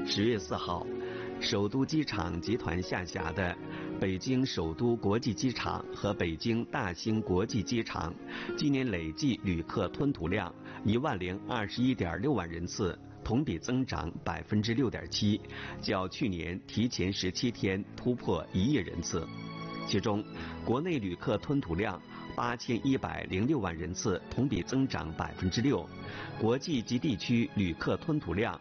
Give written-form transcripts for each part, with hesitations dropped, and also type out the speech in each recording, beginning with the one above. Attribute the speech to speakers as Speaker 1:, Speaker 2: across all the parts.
Speaker 1: 10月4号，首都机场集团下辖的北京首都国际机场和北京大兴国际机场今年累计旅客吞吐量10021.6万人次，同比增长6.7%，较去年提前17天突破1亿人次。其中，国内旅客吞吐量8106万人次，同比增长6%；国际及地区旅客吞吐量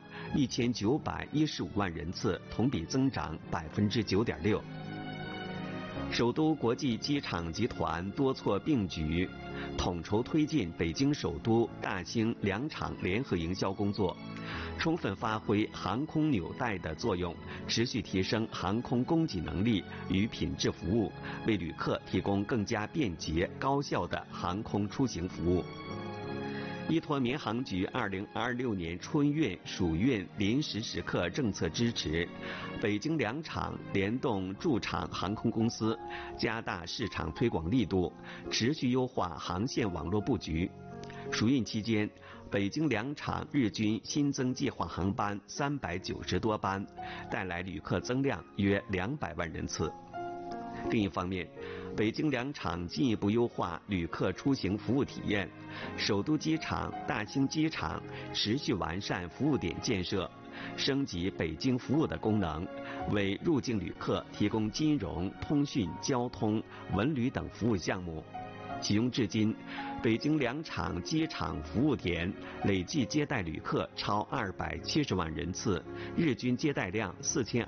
Speaker 1: 1915万人次，同比增长9.6%。首都国际机场集团多措并举，统筹推进北京首都、大兴两场联合营销工作，充分发挥航空纽带的作用，持续提升航空供给能力与品质服务，为旅客提供更加便捷高效的航空出行服务。依托民航局2026年春运暑运临时时刻政策支持，北京两场联动驻场航空公司，加大市场推广力度，持续优化航线网络布局。暑运期间，北京两场日均新增计划航班390多班，带来旅客增量约200万人次。另一方面，北京两场进一步优化旅客出行服务体验，首都机场、大兴机场持续完善服务点建设，升级北京服务的功能，为入境旅客提供金融、通讯、交通、文旅等服务项目。启用至今，北京两场机场服务点累计接待旅客超270万人次，日均接待量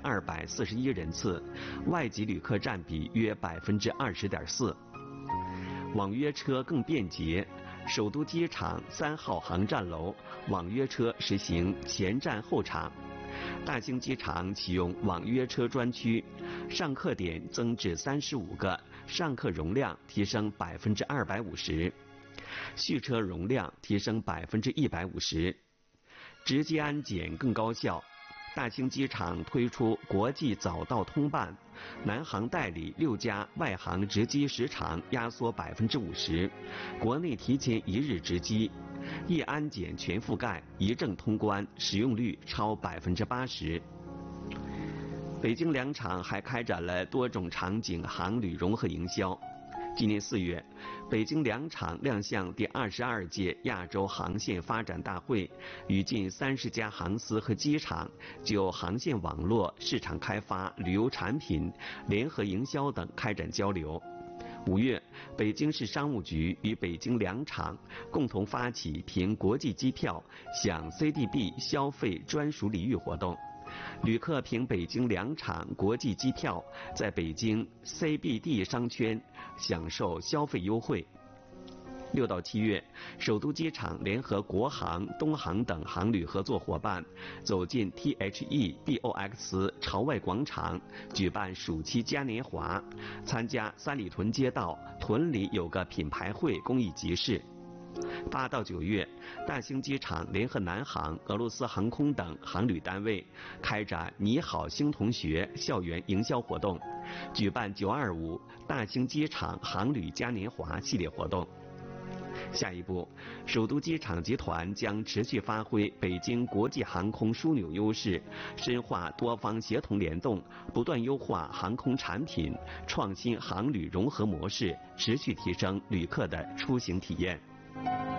Speaker 1: 4241人次，外籍旅客占比约20.4%。网约车更便捷，首都机场3号航站楼网约车实行前站后场。大兴机场启用网约车专区，上客点增至35个，上客容量提升250%，续车容量提升150%，直接安检更高效。大兴机场推出国际早到通办，南航代理6家外航值机时长压缩50%，国内提前1日值机，一安检全覆盖，一证通关，使用率超80%。北京两场还开展了多种场景航旅融合营销。今年4月，北京两场亮相第22届亚洲航线发展大会，与近30家航司和机场就航线网络、市场开发、旅游产品、联合营销等开展交流。5月，北京市商务局与北京两场共同发起凭国际机票享 CDB 消费专属礼遇活动，旅客凭北京两场国际机票在北京 CBD 商圈享受消费优惠。6到7月，首都机场联合国航、东航等航旅合作伙伴，走进 THE-BOX 朝外广场，举办暑期嘉年华，参加三里屯街道屯里有个品牌会公益集市。8到9月，大兴机场联合南航、俄罗斯航空等航旅单位开展你好新同学校园营销活动，举办925大兴机场航旅嘉年华系列活动。下一步，首都机场集团将持续发挥北京国际航空枢纽优势，深化多方协同联动，不断优化航空产品，创新航旅融合模式，持续提升旅客的出行体验。